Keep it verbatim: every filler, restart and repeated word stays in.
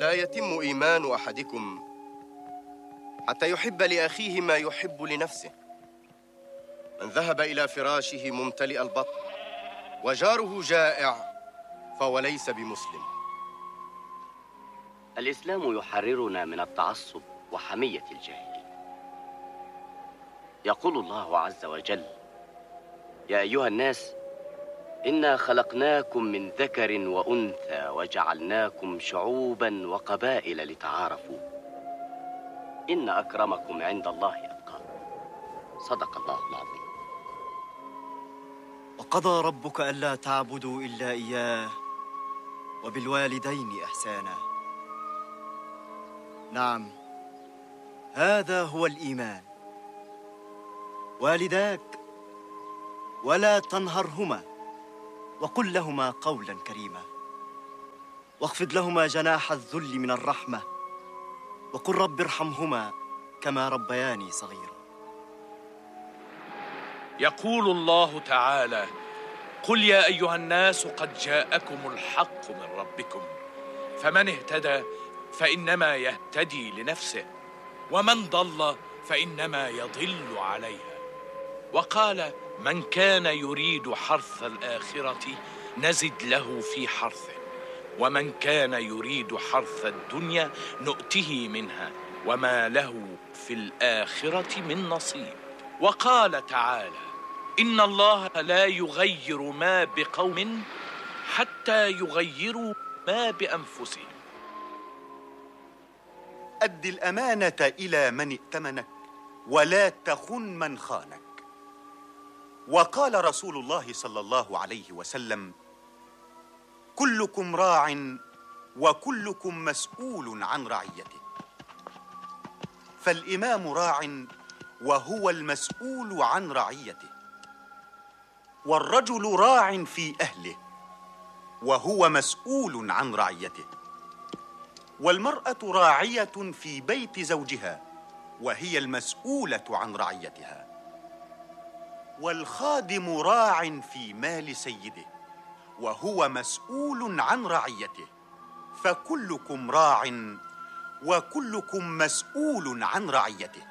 لا يتم إيمان أحدكم حتى يحب لأخيه ما يحب لنفسه. من ذهب إلى فراشه ممتلئ البطن وجاره جائع فهو ليس بمسلم. الإسلام يحررنا من التعصب وحمية الجاهلين. يقول الله عز وجل: يا أيها الناس إنا خلقناكم من ذكر وأنثى وجعلناكم شعوبا وقبائل لتعارفوا إن أكرمكم عند الله أتقاكم. صدق الله العظيم. وقضى ربك ألا تعبدوا إلا إياه وبالوالدين إحسانا. نعم، هذا هو الإيمان. والداك ولا تنهرهما وقل لهما قولا كريما، واخفض لهما جناح الذل من الرحمة وقل رب ارحمهما كما ربياني صغيرا. يقول الله تعالى: قل يا أيها الناس قد جاءكم الحق من ربكم، فمن اهتدى فإنما يهتدي لنفسه، ومن ضل فإنما يضل عليها. وقال: من كان يريد حرث الآخرة نزد له في حرثه، ومن كان يريد حرث الدنيا نؤته منها وما له في الآخرة من نصيب. وقال تعالى: إن الله لا يغير ما بقوم حتى يغيروا ما بأنفسهم. أد الأمانة إلى من ائتمنك ولا تخن من خانك. وقال رسول الله صلى الله عليه وسلم: كلكم راع وكلكم مسؤول عن رعيته. فالإمام راع وهو المسؤول عن رعيته، والرجل راع في أهله وهو مسؤول عن رعيته، والمرأة راعية في بيت زوجها وهي المسؤولة عن رعيتها، والخادم راع في مال سيده وهو مسؤول عن رعيته. فكلكم راع وكلكم مسؤول عن رعيته.